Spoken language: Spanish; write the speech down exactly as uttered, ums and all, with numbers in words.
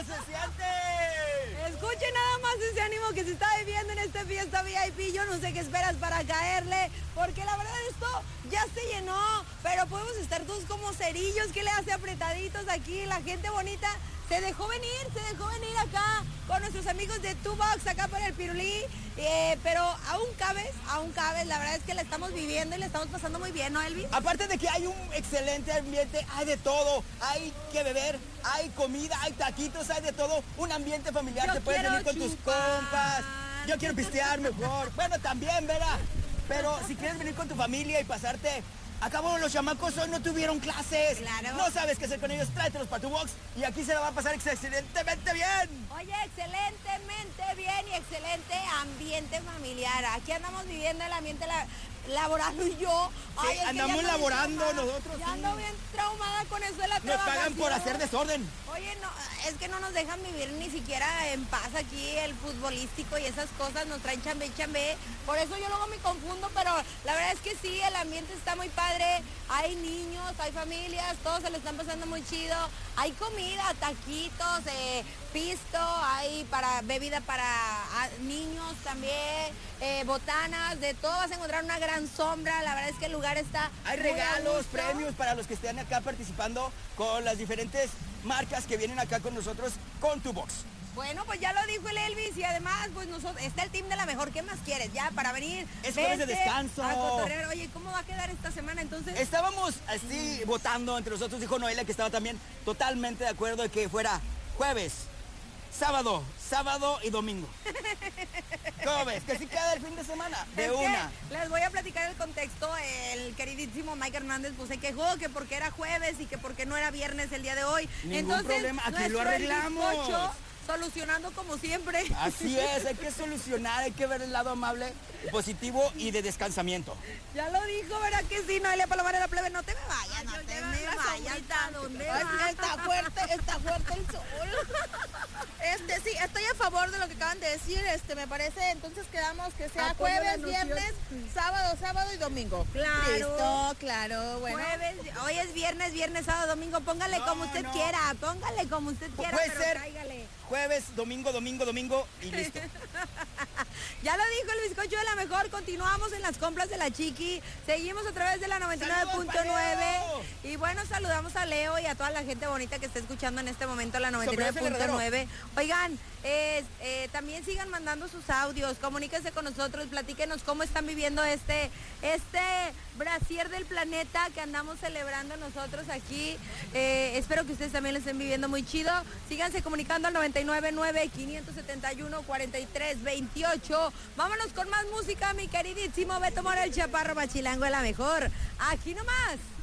se siente! Escuchen nada más ese ánimo que se está viviendo en esta fiesta V I P. Yo no sé qué esperas para caerle, porque la verdad esto ya se llenó, pero podemos estar todos como cerillos, que le hace apretaditos aquí, la gente bonita. Se dejó venir, se dejó venir acá con nuestros amigos de Two Box acá para el Pirulí, eh, pero aún cabes, aún cabes, la verdad es que la estamos viviendo y la estamos pasando muy bien, ¿no, Elvis? Aparte de que hay un excelente ambiente, hay de todo, hay que beber, hay comida, hay taquitos, hay de todo, un ambiente familiar, Yo te puedes quiero venir con tus chupar. compas, yo quiero pistear mejor, bueno, también, Vera, pero si quieres venir con tu familia y pasarte... Acabo, los chamacos hoy no tuvieron clases. Claro. No sabes qué hacer con ellos, tráetelos para tu box y aquí se la va a pasar excelentemente bien. Oye, excelentemente bien y excelente ambiente familiar. Aquí andamos viviendo el ambiente la- laboral y yo. Sí, es que andamos ya ando bien laborando traumada. nosotros, Ya sí. ando bien traumada con eso de la Nos trabajación. pagan por hacer desorden. Oye, no, es que no nos dejan vivir ni siquiera en paz aquí el futbolístico y esas cosas, nos traen chambé y chambé. Por eso yo luego me confundo, pero la verdad es que sí, el ambiente está muy padre. Hay niños, hay familias, todos se lo están pasando muy chido. Hay comida, taquitos, eh, pisto, hay para bebida para ah, niños también, eh, botanas, de todo vas a encontrar una gran sombra. La verdad es que el lugar está Hay muy a regalos, gusto. premios para los que estén acá participando con las diferentes marcas que vienen acá con nosotros con tu box. Bueno, pues ya lo dijo el Elvis y además, pues nosotros, está el team de la mejor. ¿Qué más quieres? Ya, para venir. Es jueves de vente descanso. a cotorrear. Oye, ¿cómo va a quedar esta semana entonces? Estábamos así votando entre nosotros, dijo Noelia que estaba también totalmente de acuerdo de que fuera jueves, sábado, sábado y domingo. ¿Cómo ves? Que sí queda el fin de semana, de Es que una. les voy a platicar el contexto. El queridísimo Mike Hernández pues se quejó que porque era jueves y que porque no era viernes el día de hoy. Ningún Entonces, problema, aquí lo nuestro Elvis arreglamos. Pocho, solucionando como siempre. Así es, hay que solucionar, hay que ver el lado amable, positivo y de descansamiento. Ya lo dijo, ¿verdad que sí? Noelia Palomar de la plebe, no te me vayas, no te me vayas. ¿A dónde Ay, vas? está fuerte, está fuerte el sol. Este, sí, estoy a favor de lo que acaban de decir. Este, me parece, entonces quedamos que sea Apoyo la jueves, noción. viernes, sábado, sábado y domingo. Claro. Listo, claro, bueno. Jueves, hoy es viernes, viernes, sábado, domingo, póngale No, como usted no. quiera, póngale como usted quiera, Puede pero ser cáigale. jueves, domingo, domingo, domingo y listo. Ya lo dijo el bizcocho de la mejor, continuamos en las compras de la Chiqui, seguimos a través de la noventa y nueve punto nueve ¡Saludos, y bueno, saludamos a Leo y a toda la gente bonita que está escuchando en este momento la noventa y nueve punto Sombrero nueve. Oigan, eh, eh, también sigan mandando sus audios, comuníquense con nosotros, platíquenos cómo están viviendo este, este brasier del planeta que andamos celebrando nosotros aquí. Eh, espero que ustedes también lo estén viviendo muy chido. Síganse comunicando al noventa y nueve nueve, quinientos setenta y uno, cuarenta y tres veintiocho. Vámonos con más música, mi queridísimo Beto Mora, el chaparro machilango de la mejor. Aquí nomás.